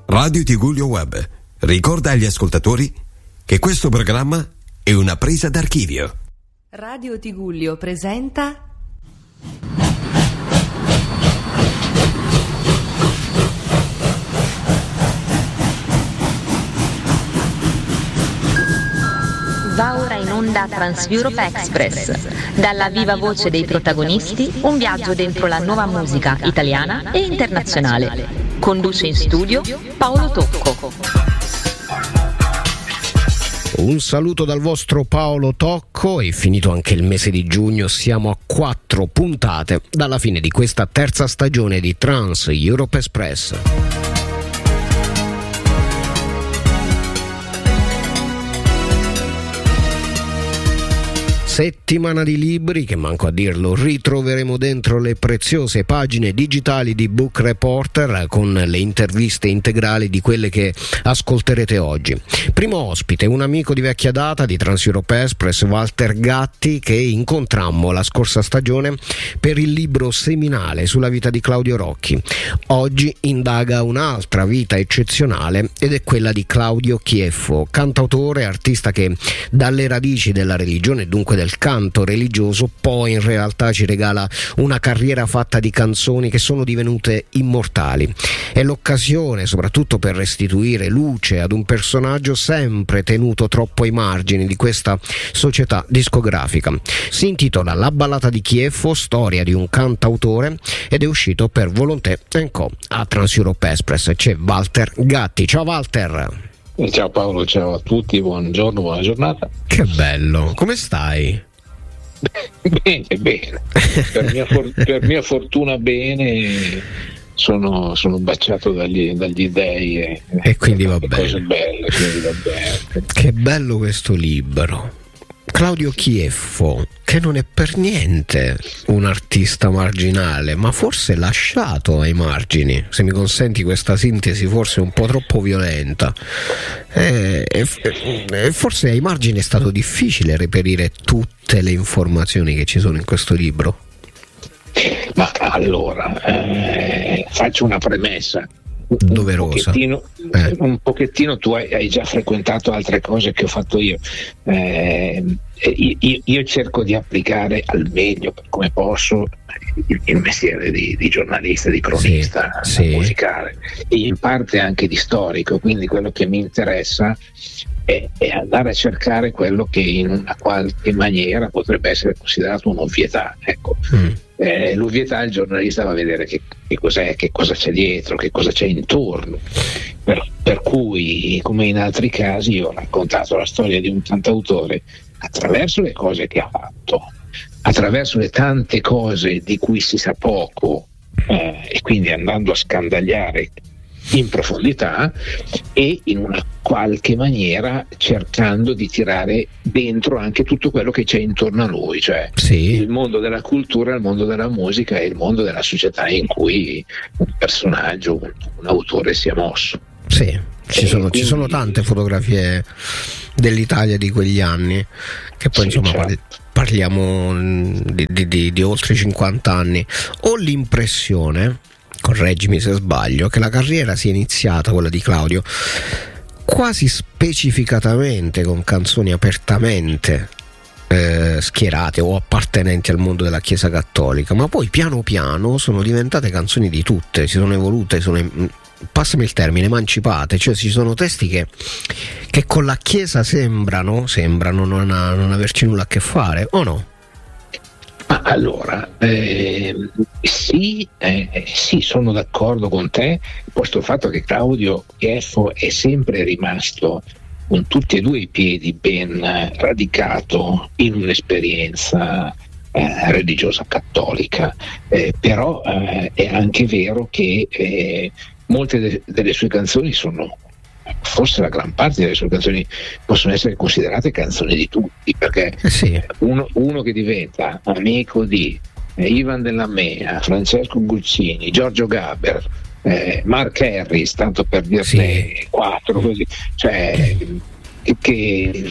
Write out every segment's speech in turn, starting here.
Radio Tigullio Web ricorda agli ascoltatori che questo programma è una presa d'archivio. Radio Tigullio presenta Va ora in onda Trans-Europe Express. Dalla viva voce dei protagonisti, un viaggio dentro la nuova musica italiana e internazionale. Conduce in studio Paolo Tocco. Un saluto dal vostro Paolo Tocco. È finito anche il mese di giugno, siamo a 4 puntate dalla fine di questa terza stagione di Trans-Europe Express. Settimana di libri che, manco a dirlo, ritroveremo dentro le preziose pagine digitali di Book Reporter con le interviste integrali di quelle che ascolterete oggi. Primo ospite, un amico di vecchia data di Trans-Europe Express, Walter Gatti, che incontrammo la scorsa stagione per il libro seminale sulla vita di Claudio Rocchi. Oggi indaga un'altra vita eccezionale ed è quella di Claudio Chieffo, cantautore e artista che dalle radici della religione e dunque del canto religioso poi in realtà ci regala una carriera fatta di canzoni che sono divenute immortali. È l'occasione soprattutto per restituire luce ad un personaggio sempre tenuto troppo ai margini di questa società discografica. Si intitola La ballata di Chieffo, storia di un cantautore, ed è uscito per Volonté & Co. A Trans-Europe Express c'è Walter Gatti. Ciao Walter. Ciao Paolo, ciao a tutti, buongiorno, buona giornata. Che bello, come stai? Bene. Per mia fortuna bene, sono baciato dagli dèi e quindi va bene. Cose belle, quindi va bene. Che bello questo libro. Claudio Chieffo, che non è per niente un artista marginale, ma forse lasciato ai margini, se mi consenti questa sintesi forse un po' troppo violenta. Forse ai margini è stato difficile reperire tutte le informazioni che ci sono in questo libro. Ma allora, faccio una premessa. Doverosa. Un pochettino tu hai già frequentato altre cose che ho fatto io. Io cerco di applicare al meglio, come posso, il mestiere di giornalista, di cronista musicale, e in parte anche di storico, quindi quello che mi interessa è andare a cercare quello che in una qualche maniera potrebbe essere considerato un'ovvietà, ecco. L'ovvietà, il giornalista va a vedere che cos'è, che cosa c'è dietro, che cosa c'è intorno, per cui, come in altri casi, io ho raccontato la storia di un cantautore attraverso le cose che ha fatto, attraverso le tante cose di cui si sa poco, e quindi andando a scandagliare in profondità e in una qualche maniera cercando di tirare dentro anche tutto quello che c'è intorno a lui, cioè il mondo della cultura, il mondo della musica e il mondo della società in cui un personaggio, un autore si è mosso. Sì, ci sono tante fotografie dell'Italia di quegli anni, che poi insomma parliamo di oltre 50 anni. Ho l'impressione, correggimi se sbaglio, che la carriera sia iniziata, quella di Claudio, quasi specificatamente con canzoni apertamente schierate o appartenenti al mondo della Chiesa Cattolica, ma poi piano piano sono diventate canzoni di tutte, si sono evolute, passami il termine, emancipate, cioè ci sono testi che con la Chiesa sembrano non averci nulla a che fare, o no? Allora, sì, sono d'accordo con te, posto il fatto che Claudio Chieffo è sempre rimasto con tutti e due i piedi ben radicato in un'esperienza religiosa cattolica, però è anche vero che molte delle sue canzoni forse la gran parte delle sue canzoni possono essere considerate canzoni di tutti, perché uno che diventa amico di Ivan Della Mea, Francesco Guccini, Giorgio Gaber, Mark Harris, tanto per dirne 4 così, cioè che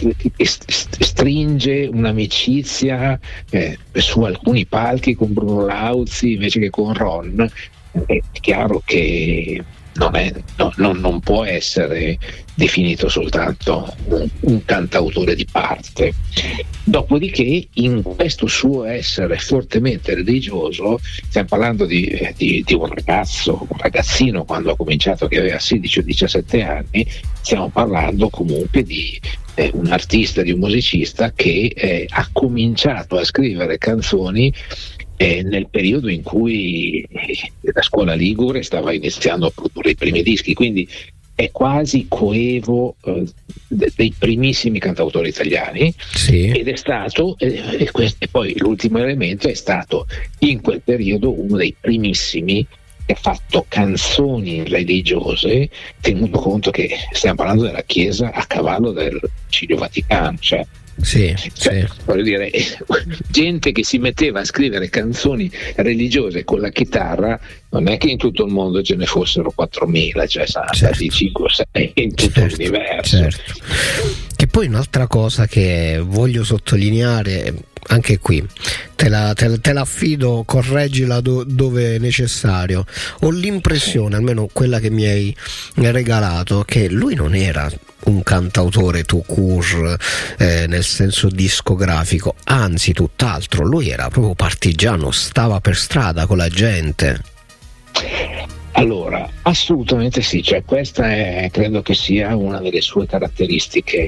stringe un'amicizia su alcuni palchi con Bruno Lauzi invece che con Ron. È chiaro che non può essere definito soltanto un cantautore di parte. Dopodiché, in questo suo essere fortemente religioso, stiamo parlando di un ragazzino quando ha cominciato, che aveva 16 o 17 anni, stiamo parlando comunque di un artista, di un musicista che ha cominciato a scrivere canzoni nel periodo in cui la scuola ligure stava iniziando a produrre i primi dischi, quindi è quasi coevo dei primissimi cantautori italiani. Sì. Ed è stato, e poi l'ultimo elemento, è stato in quel periodo uno dei primissimi che ha fatto canzoni religiose, tenuto conto che stiamo parlando della Chiesa a cavallo del Concilio Vaticano, cioè voglio dire, gente che si metteva a scrivere canzoni religiose con la chitarra, non è che in tutto il mondo ce ne fossero 4.000, cioè saranno stati 5 o 6 in tutto l'universo. Certo. Che poi un'altra cosa che voglio sottolineare, anche qui te la affido, correggila dove è necessario. Ho l'impressione, almeno quella che mi hai regalato, che lui non era un cantautore tout court nel senso discografico, anzi tutt'altro, lui era proprio partigiano, stava per strada con la gente. Allora, assolutamente sì, cioè questa credo che sia una delle sue caratteristiche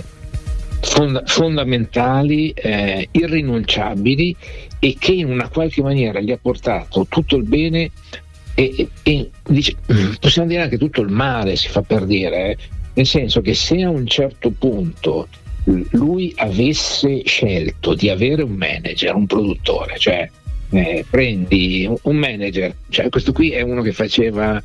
fondamentali, irrinunciabili, e che in una qualche maniera gli ha portato tutto il bene e possiamo dire anche tutto il male, si fa per dire, nel senso che se a un certo punto lui avesse scelto di avere un manager, un produttore, cioè prendi un manager, cioè questo qui è uno che faceva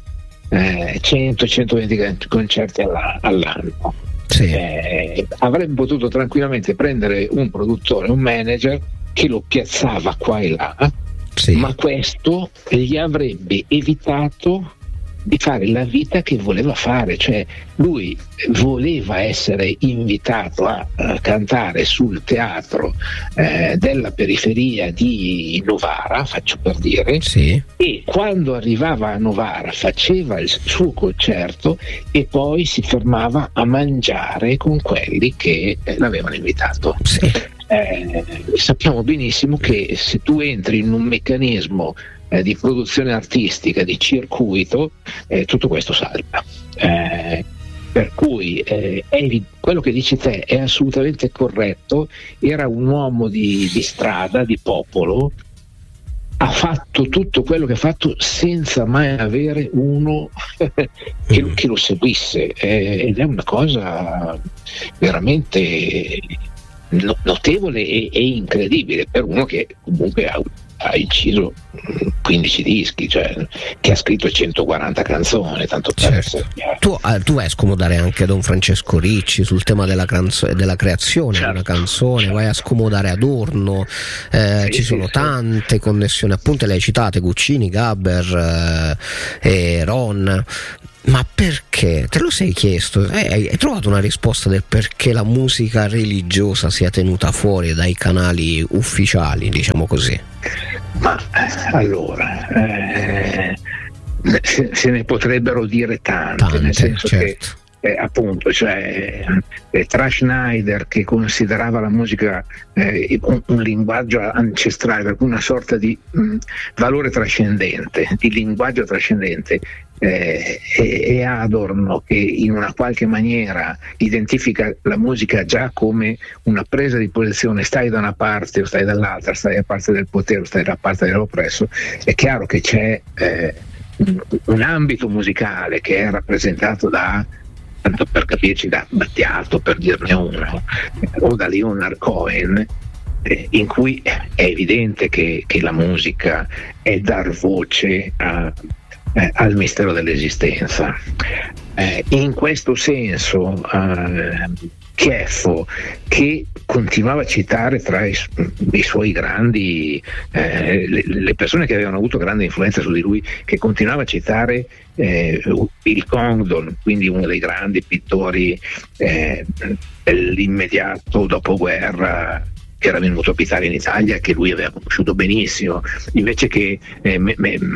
100-120 concerti all'anno, sì. Avrebbe potuto tranquillamente prendere un produttore, un manager che lo piazzava qua e là, sì. Ma questo gli avrebbe evitato di fare la vita che voleva fare, cioè lui voleva essere invitato a cantare sul teatro della periferia di Novara, faccio per dire, sì. E quando arrivava a Novara faceva il suo concerto e poi si fermava a mangiare con quelli che l'avevano invitato. Sì. Sappiamo benissimo che se tu entri in un meccanismo di produzione artistica, di circuito, tutto questo salta. Per cui quello che dici te è assolutamente corretto. Era un uomo di strada, di popolo, ha fatto tutto quello che ha fatto senza mai avere uno che lo seguisse, ed è una cosa veramente notevole e incredibile per uno che comunque ha inciso 15 dischi, cioè che ha scritto 140 canzoni, tanto per certo. Tu vai a scomodare anche Don Francesco Ricci sul tema della creazione di una canzone, certo. Vai a scomodare Adorno, ci sono tante connessioni, appunto le hai citate, Guccini, Gabber e Ron. Ma perché? Te lo sei chiesto? Hai trovato una risposta del perché la musica religiosa sia tenuta fuori dai canali ufficiali, diciamo così? Ma allora, se ne potrebbero dire tante, nel senso certo. Che appunto, cioè tra Schneider, che considerava la musica un linguaggio ancestrale, per cui una sorta di valore trascendente, di linguaggio trascendente, e Adorno, che in una qualche maniera identifica la musica già come una presa di posizione, stai da una parte o stai dall'altra, stai da parte del potere o stai dalla parte dell'oppresso. È chiaro che c'è un ambito musicale che è rappresentato da, tanto per capirci, da Battiato, per dirne uno, o da Leonard Cohen, in cui è evidente che la musica è dar voce al mistero dell'esistenza. In questo senso Chieffo, che continuava a citare tra i suoi grandi le persone che avevano avuto grande influenza su di lui, che continuava a citare Bill Condon, quindi uno dei grandi pittori dell'immediato dopoguerra, che era venuto a abitare in Italia, che lui aveva conosciuto benissimo, invece che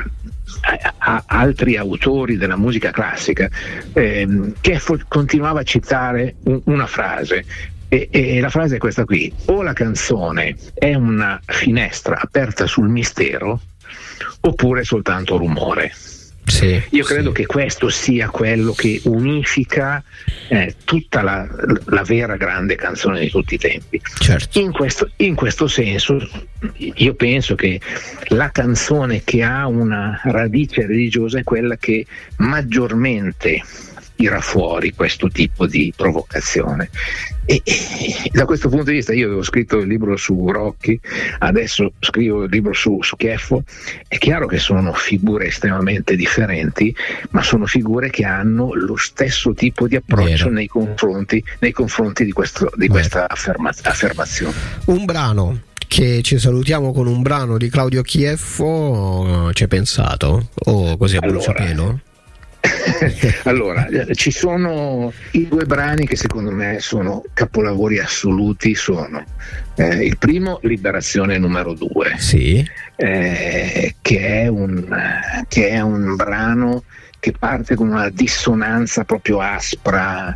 a altri autori della musica classica, che continuava a citare una frase. E la frase è questa qui: o la canzone è una finestra aperta sul mistero, oppure soltanto rumore. Sì, io credo che questo sia quello che unifica tutta la vera grande canzone di tutti i tempi. Certo. In questo senso io penso che la canzone che ha una radice religiosa è quella che maggiormente tira fuori questo tipo di provocazione, e da questo punto di vista io avevo scritto il libro su Rocchi, adesso scrivo il libro su Chieffo. È chiaro che sono figure estremamente differenti, ma sono figure che hanno lo stesso tipo di approccio nei confronti di questa affermazione. Un brano che ci salutiamo con un brano di Claudio Chieffo, ci hai pensato? O così a bruciapelo? Allora, ci sono i due brani che secondo me sono capolavori assoluti. Sono il primo, Liberazione numero 2, sì. Che è un brano che parte con una dissonanza proprio aspra,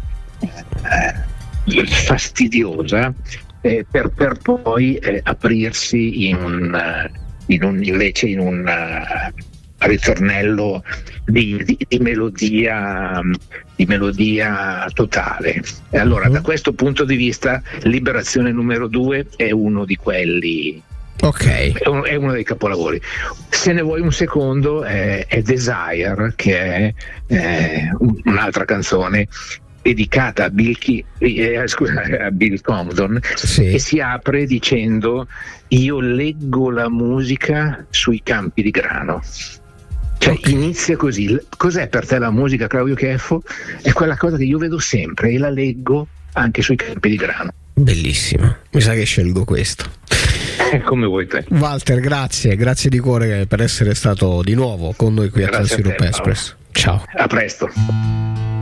fastidiosa, per poi aprirsi in un ritornello di melodia totale. E allora, da questo punto di vista, Liberazione numero 2 è uno di quelli. Ok. È uno dei capolavori. Se ne vuoi un secondo, è Desire, che è un'altra canzone dedicata a Bill Compton, sì. E si apre dicendo: io leggo la musica sui campi di grano. Cioè, inizia così. Cos'è per te la musica, Claudio Chieffo? È quella cosa che io vedo sempre e la leggo anche sui campi di grano. Bellissimo, mi sa che scelgo questo. Come vuoi te. Walter, grazie di cuore per essere stato di nuovo con noi qui a Transeurope Express. Ciao. A presto.